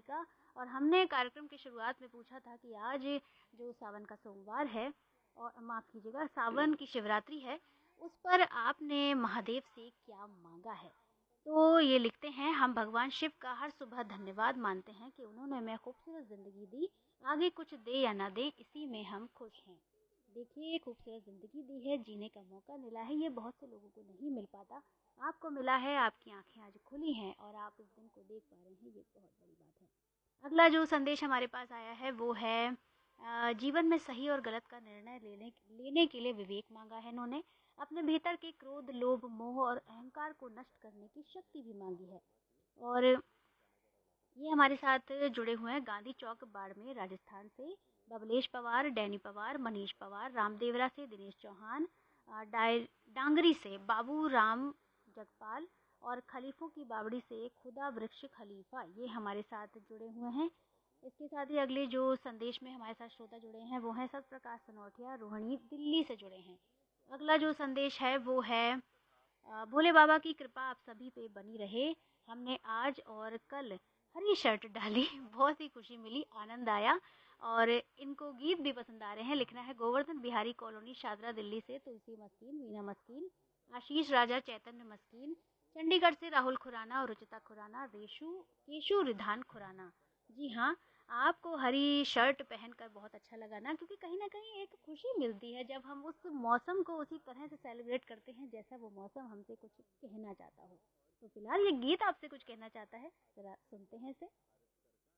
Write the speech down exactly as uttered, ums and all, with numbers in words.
का। और हमने कार्यक्रम की शुरुआत में पूछा था कि आज जो सावन का सोमवार है और माफ़ कीजिएगा सावन की शिवरात्रि है, उस पर आपने महादेव से क्या मांगा है। तो ये लिखते हैं, हम भगवान शिव का हर सुबह धन्यवाद मानते हैं कि उन्होंने हमें खूबसूरत ज़िंदगी दी, आगे कुछ दे या ना दे इसी में हम खुश हैं। देखिए खूबसूरत ज़िंदगी दी है, जीने का मौका मिला है, ये बहुत से लोगों को नहीं मिल पाता। आपको मिला है, आपकी आंखें आज खुली हैं और आप इस दिन को देख पा रहे हैं, ये बहुत बड़ी बात है। अगला जो संदेश हमारे पास आया है वो है अ, जीवन में सही और गलत का निर्णय लेने लेने के लिए विवेक मांगा है इन्होंने। अपने भीतर के क्रोध, लोभ, मोह और अहंकार को नष्ट करने की शक्ति भी मांगी है। और ये हमारे साथ जुड़े हुए हैं गांधी चौक बाड़मेर राजस्थान से बबलेश पवार, डैनी पवार, मनीष पवार, रामदेवरा से दिनेश चौहान, अ, डाय डांगरी से बाबू राम जगपाल और खलीफों की बावड़ी से खुदा वृक्ष खलीफा, ये हमारे साथ जुड़े हुए हैं। इसके साथ ही अगले जो संदेश में हमारे साथ श्रोता जुड़े हैं वो हैं सतप्रकाश सनोटिया, रोहिणी दिल्ली से जुड़े हैं। अगला जो संदेश है वो है अ, भोले बाबा की कृपा आप सभी पे बनी रहे। हमने आज और कल हरी शर्ट डाली बहुत ही खुशी मिली, आनंद आया। और इनको गीत भी पसंद आ रहे हैं। लिखना है गोवर्धन बिहारी कॉलोनी शादरा दिल्ली से तुलसी मस्कीन, वीना मस्कीन, आशीष राजा, चैतन्य मस्कीन, चंडीगढ़ से राहुल खुराना और रुचिता खुराना, रेशु केशु रिधान खुराना। जी हाँ, आपको हरी शर्ट पहनकर बहुत अच्छा लगा ना, क्योंकि कहीं न कहीं एक खुशी मिलती है जब हम उस मौसम को उसी तरह से सेलिब्रेट करते हैं जैसा वो मौसम हमसे कुछ कहना चाहता हो। तो फिलहाल ये गीत आपसे कुछ कहना चाहता है, ज़रा सुनते हैं इसे।